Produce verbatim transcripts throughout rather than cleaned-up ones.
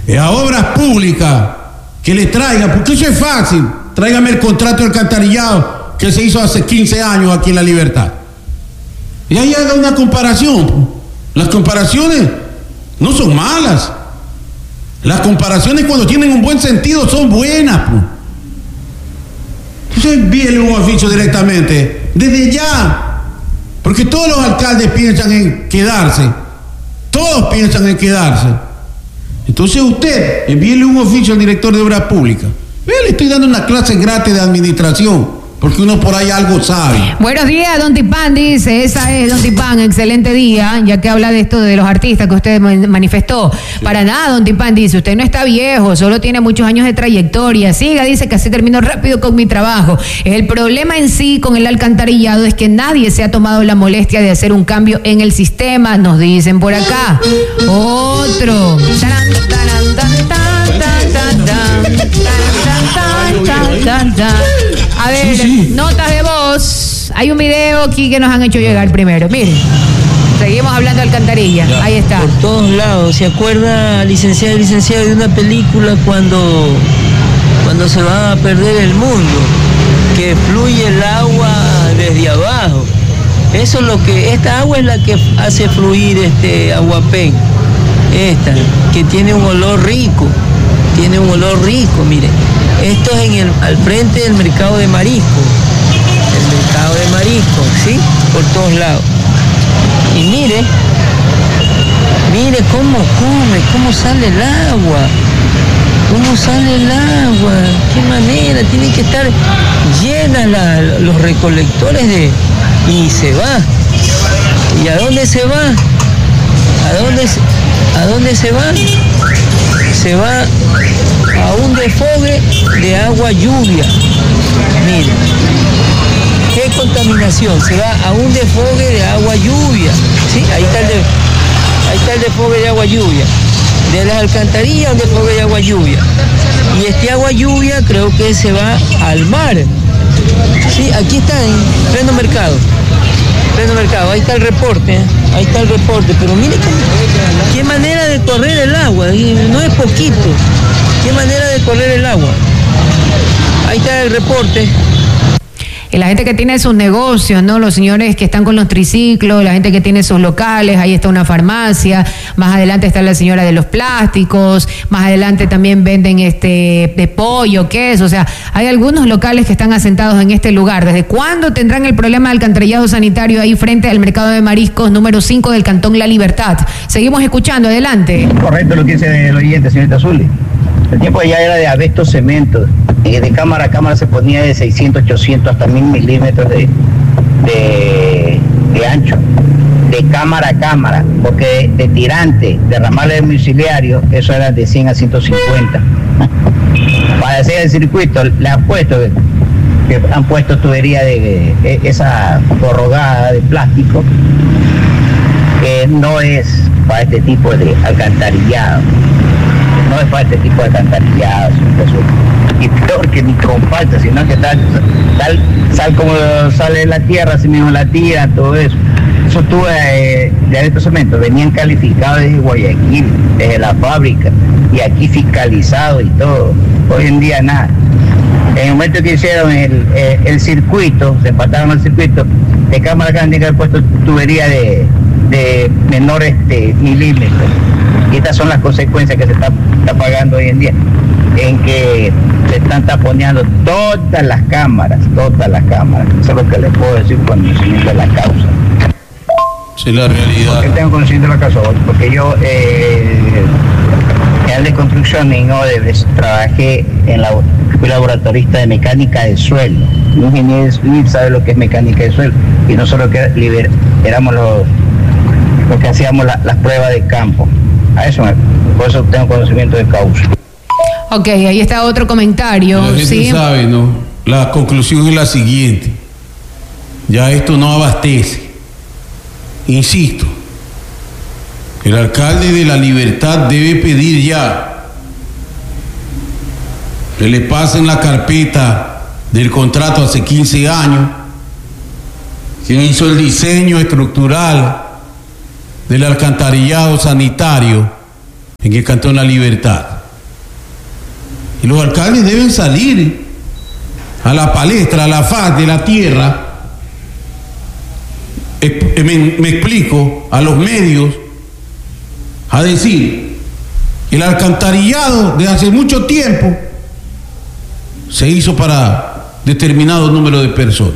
a Obras Públicas que le traiga, porque eso es fácil, tráigame el contrato de alcantarillado que se hizo hace quince años aquí en La Libertad. Y ahí haga una comparación. Las comparaciones no son malas. Las comparaciones cuando tienen un buen sentido son buenas. Entonces envíele un oficio directamente, desde ya, porque todos los alcaldes piensan en quedarse, todos piensan en quedarse. Entonces usted envíele un oficio al director de Obras Públicas. Ve, le estoy dando una clase gratis de administración, porque uno por ahí algo sabe. Buenos días, Don Tipán, dice, esa es Don Tipán, excelente día, ya que habla de esto de los artistas que usted manifestó. Sí. Para nada, Don Tipán, dice, usted no está viejo, solo tiene muchos años de trayectoria, siga, dice que así termino rápido con mi trabajo. El problema en sí con el alcantarillado es que nadie se ha tomado la molestia de hacer un cambio en el sistema, nos dicen por acá. Otro. A ver, sí, sí. Notas de voz. Hay un video aquí que nos han hecho llegar primero. Miren, seguimos hablando de alcantarilla. Ya. Ahí está. Por todos lados. ¿Se acuerda, licenciada y licenciado, de una película cuando, cuando se va a perder el mundo? Que fluye el agua desde abajo. Eso es lo que, esta agua es la que hace fluir este aguapén. Esta, que tiene un olor rico. Tiene un olor rico, mire. Esto es en el, al frente del mercado de marisco. El mercado de marisco, ¿sí? Por todos lados. Y mire, mire cómo corre, cómo sale el agua. Cómo sale el agua. Qué manera, tienen que estar llenas la, los recolectores de... Y se va. ¿Y a dónde se va? ¿A dónde, a dónde se va? Se va a un desfogue de agua lluvia. Mire, qué contaminación. Se va a un desfogue de agua lluvia. ¿Sí? Ahí está el, de, ahí está el desfogue de agua lluvia. De las alcantarillas, un desfogue de agua lluvia. Y este agua lluvia creo que se va al mar. Sí, aquí está en pleno mercado. Pleno mercado, ahí está el reporte, ¿eh? Ahí está el reporte, pero mire qué, qué manera de correr el agua, y no es poquito, qué manera de correr el agua. Ahí está el reporte. Y la gente que tiene sus negocios, ¿no? Los señores que están con los triciclos, la gente que tiene sus locales, ahí está una farmacia, más adelante está la señora de los plásticos, más adelante también venden este de pollo, queso, o sea, hay algunos locales que están asentados en este lugar. ¿Desde cuándo tendrán el problema de alcantarillado sanitario ahí frente al mercado de mariscos número cinco del Cantón La Libertad? Seguimos escuchando, adelante. Correcto lo que dice el oyente, señorita Zully. El tiempo ya era de abesto cemento, de cámara a cámara se ponía de seiscientos, ochocientos hasta mil milímetros de, de, de ancho, de cámara a cámara, porque de, de tirante, de ramales domiciliarios, eso era de cien a ciento cincuenta. Para hacer el circuito, le han puesto, que han puesto tubería de, de esa prorrogada de plástico, que no es para este tipo de alcantarillado. No es para este tipo de alcantarillados, y peor que ni con falta, sino que tal, tal sal como sale de la tierra, así mismo la tiran, todo eso. Esos tubos eh, de abeto cemento venían calificados desde Guayaquil, desde la fábrica, y aquí fiscalizados y todo. Hoy en día nada. En el momento que hicieron el, el, el circuito, se empataron el circuito, de cámara acá han puesto tubería de, de menores este, milímetros. Y estas son las consecuencias que se está, está pagando hoy en día, en que se están taponeando todas las cámaras, todas las cámaras. Eso es lo que les puedo decir con conocimiento de la causa. Sí, la realidad. ¿Por qué tengo conocimiento de la causa? Porque yo, eh, en de construcción en Odebrecht, trabajé en la, fui laboratorista de mecánica de suelo. Un ingeniero civil sabe lo que es mecánica de suelo. Y nosotros que liber, éramos los, los que hacíamos la, las pruebas de campo. A eso, por eso tengo conocimiento de causa. Ok, ahí está otro comentario. La gente ¿sí? sabe, ¿no? La conclusión es la siguiente. Ya esto no abastece. Insisto, el alcalde de La Libertad debe pedir ya que le pasen la carpeta del contrato hace quince años, quien hizo el diseño estructural del alcantarillado sanitario en el Cantón La Libertad. Y los alcaldes deben salir a la palestra, a la faz de la tierra, me, me explico, a los medios, a decir, el alcantarillado de hace mucho tiempo se hizo para determinado número de personas.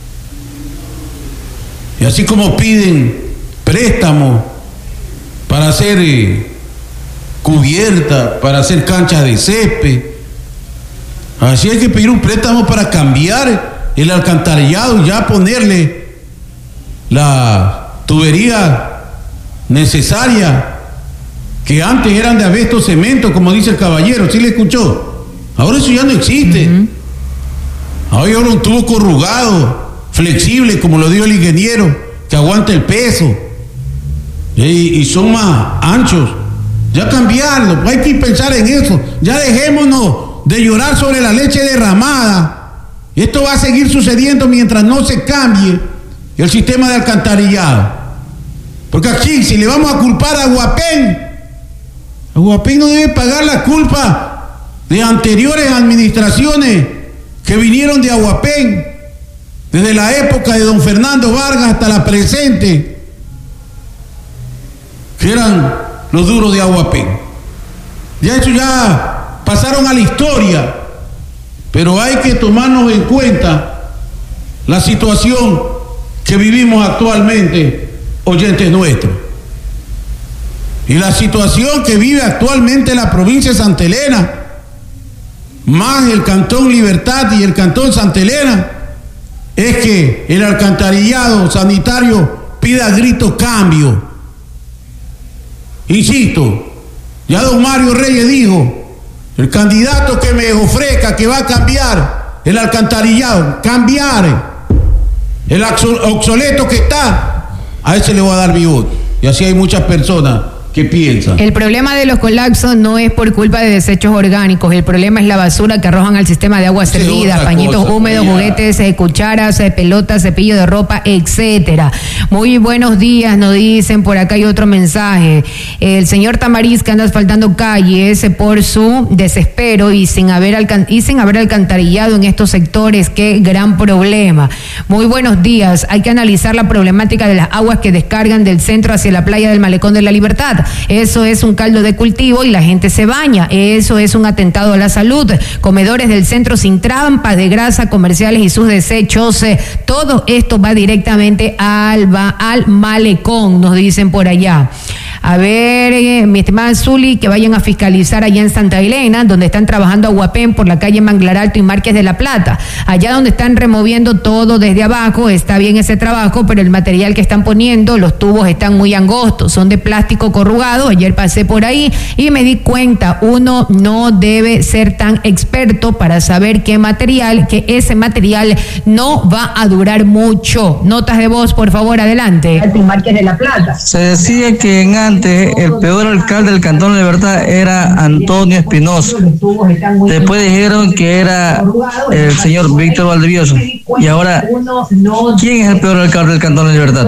Y así como piden préstamos para hacer eh, cubierta, para hacer canchas de césped, así hay que pedir un préstamo para cambiar el alcantarillado y ya ponerle la tubería necesaria, que antes eran de abesto cemento, como dice el caballero, ¿sí le escuchó? Ahora eso ya no existe. Uh-huh. Ahora hay un tubo corrugado, flexible, como lo dijo el ingeniero, que aguanta el peso y, y son más anchos. Ya cambiarlo, hay que pensar en eso. Ya dejémonos de llorar sobre la leche derramada. Esto va a seguir sucediendo mientras no se cambie el sistema de alcantarillado. Porque aquí, si le vamos a culpar a Aguapén, Aguapén no debe pagar la culpa de anteriores administraciones que vinieron de Aguapén, desde la época de don Fernando Vargas hasta la presente, que eran los duros de Aguapén. Ya eso ya pasaron a la historia, pero hay que tomarnos en cuenta la situación que vivimos actualmente, oyentes nuestros, y la situación que vive actualmente la provincia de Santa Elena, más el Cantón Libertad y el Cantón Santa Elena, es que el alcantarillado sanitario pida a grito cambio. Insisto, ya don Mario Reyes dijo, el candidato que me ofrezca que va a cambiar el alcantarillado, cambiar el obsoleto que está, a ese le voy a dar mi voto. Y así hay muchas personas que piensan. El problema de los colapsos no es por culpa de desechos orgánicos, el problema es la basura que arrojan al sistema de agua servida, sí, pañitos cosa, húmedos, juguetes, eh, cucharas, eh, pelotas, cepillo de ropa, etcétera. Muy buenos días, nos dicen por acá. Hay otro mensaje. El señor Tamariz, que anda asfaltando calles por su desespero y sin haber alcan- y sin haber alcantarillado en estos sectores, qué gran problema. Muy buenos días. Hay que analizar la problemática de las aguas que descargan del centro hacia la playa del Malecón de la Libertad. Eso es un caldo de cultivo y la gente se baña. Eso es un atentado a la salud. Comedores del centro sin trampas de grasa, comerciales y sus desechos. Eh, todo esto va directamente al, va, al malecón, nos dicen por allá. A ver, eh, mi estimada Zuli, que vayan a fiscalizar allá en Santa Elena, donde están trabajando Aguapén por la calle Manglar Alto y Márquez de la Plata. Allá donde están removiendo todo desde abajo, está bien ese trabajo, pero el material que están poniendo, los tubos están muy angostos, son de plástico corrugado. Ayer pasé por ahí y me di cuenta, uno no debe ser tan experto para saber qué material, que ese material no va a durar mucho. Notas de voz, por favor, adelante. Márquez de la Plata. Se decía que en antes el peor alcalde del Cantón de Libertad era Antonio Espinosa. Después dijeron que era el señor Víctor Valdivioso. Y ahora, ¿quién es el peor alcalde del Cantón de Libertad?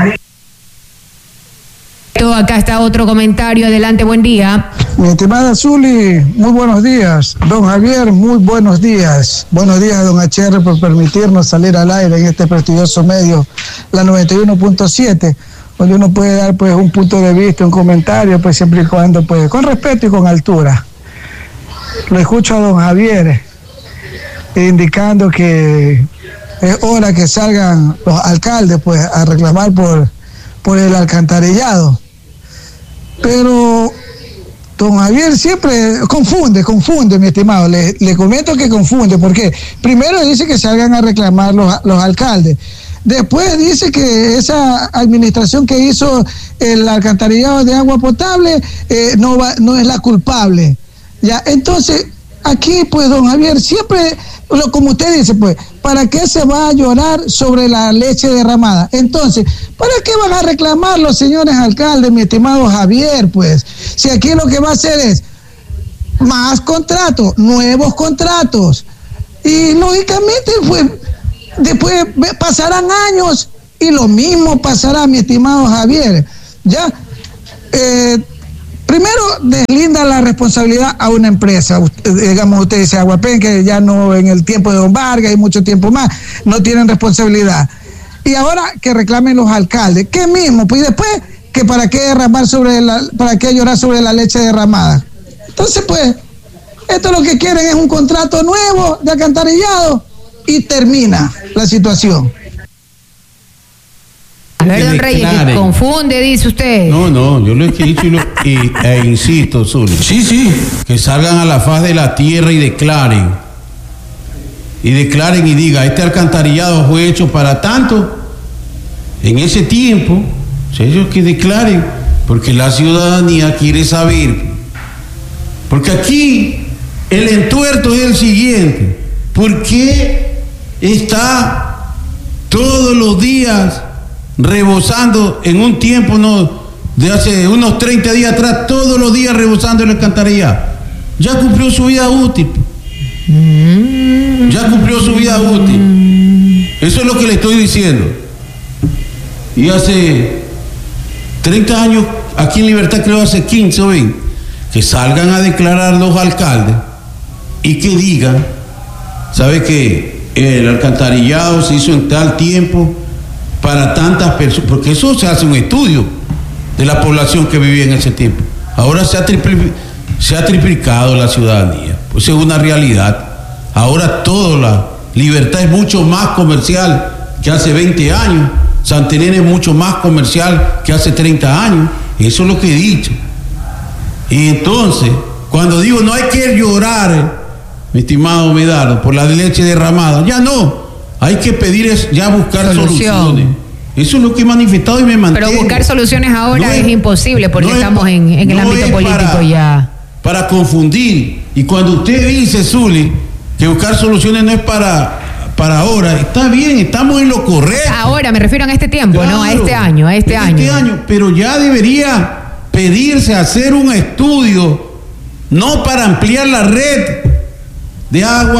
Acá está otro comentario. Adelante, buen día. Mi estimada Zuli, muy buenos días. Don Javier, muy buenos días. Buenos días, don H R, por permitirnos salir al aire en este prestigioso medio, la noventa y uno punto siete, donde uno puede dar pues un punto de vista, un comentario, pues siempre y cuando, pues, con respeto y con altura. Lo escucho a don Javier indicando que es hora que salgan los alcaldes pues a reclamar por, por el alcantarillado. Pero don Javier siempre confunde, confunde, mi estimado. Le, le comento que confunde, porque primero dice que salgan a reclamar los, los alcaldes. Después dice que esa administración que hizo el alcantarillado de agua potable eh, no va, no es la culpable. Ya, entonces, aquí, pues, don Javier, siempre, lo, como usted dice, pues, ¿para qué se va a llorar sobre la leche derramada? Entonces, ¿para qué van a reclamar los señores alcaldes, mi estimado Javier? Pues, si aquí lo que va a hacer es más contratos, nuevos contratos, y lógicamente, pues, después pasarán años y lo mismo pasará, mi estimado Javier. Ya, eh, Primero, deslinda la responsabilidad a una empresa. Usted, digamos, usted dice Aguapen, que ya no en el tiempo de Don Vargas y mucho tiempo más, no tienen responsabilidad. Y ahora que reclamen los alcaldes. ¿Qué mismo? Pues después, que para qué derramar sobre la, para qué llorar sobre la leche derramada. Entonces, pues, esto lo que quieren es un contrato nuevo de alcantarillado y termina la situación. A ver, don Reyes, que confunde, dice usted. No, no, yo lo he dicho y, lo, y e insisto, Zuli. Sí, sí. Que salgan a la faz de la tierra y declaren. Y declaren y digan, este alcantarillado fue hecho para tanto. En ese tiempo, ellos que declaren, porque la ciudadanía quiere saber. Porque aquí el entuerto es el siguiente. ¿Por qué está todos los días rebosando en un tiempo no, de hace unos treinta días atrás, todos los días rebosando el alcantarillado? Ya cumplió su vida útil. Ya cumplió su vida útil. Eso es lo que le estoy diciendo. Y hace treinta años, aquí en Libertad, creo hace quince o veinte, que salgan a declarar los alcaldes y que digan, ¿sabe qué? El alcantarillado se hizo en tal tiempo para tantas personas, porque eso se hace un estudio de la población que vivía en ese tiempo. Ahora se ha, tripli, se ha triplicado la ciudadanía, pues es una realidad. Ahora toda la Libertad es mucho más comercial que hace veinte años, Santa Elena es mucho más comercial que hace treinta años, eso es lo que he dicho. Y entonces, cuando digo no hay que llorar, mi estimado Medardo, por la leche derramada, ya no. Hay que pedir es ya buscar Solución. soluciones. Eso es lo que he manifestado y me mantengo. Pero buscar soluciones ahora no es, es imposible porque no estamos es, en, en el no ámbito político para, ya. Para confundir. Y cuando usted dice, Zuli, que buscar soluciones no es para, para ahora, está bien, estamos en lo correcto. Ahora, me refiero a este tiempo, claro, ¿no? A este año, a este año. Este año, pero ya debería pedirse hacer un estudio, no para ampliar la red de agua